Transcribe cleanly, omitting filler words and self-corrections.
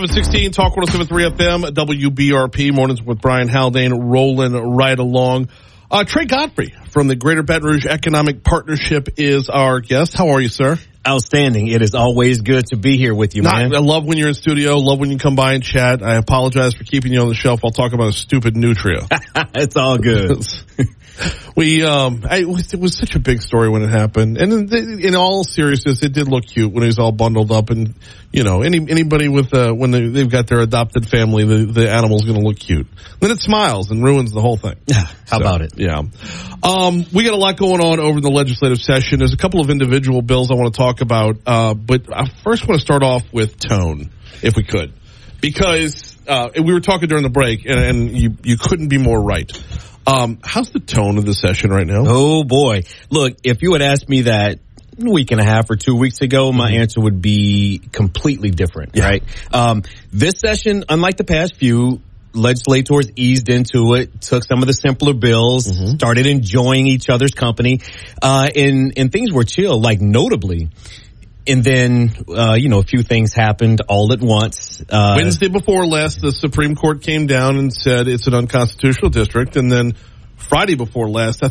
16, Talk 107.3 FM, WBRP, mornings with Brian Haldane, rolling right along. Trey Godfrey from the Greater Baton Rouge Economic Partnership is our guest. How are you, sir? Outstanding. It is always good to be here with you, man. I love when you're in studio, love when you come by and chat. I apologize for keeping you on the shelf. I'll talk about a stupid Nutria. It's all good. It was such a big story when it happened. And in all seriousness, it did look cute when he was all bundled up. And, you know, anybody with, when they've got their adopted family, the animal's going to look cute. Then it smiles and ruins the whole thing. How about it? Yeah. We got a lot going on over the legislative session. There's a couple of individual bills I want to talk about. But I first want to start off with tone, if we could. Because, we were talking during the break and you couldn't be more right. How's the tone of the session right now? Oh, boy. Look, if you had asked me that a week and a half or 2 weeks ago, my answer would be completely different, right? This session, unlike the past few, legislators eased into it, took some of the simpler bills, started enjoying each other's company, and things were chill, like notably. And then, a few things happened all at once. Wednesday before last, the Supreme Court came down and said it's an unconstitutional district. And then Friday before last, I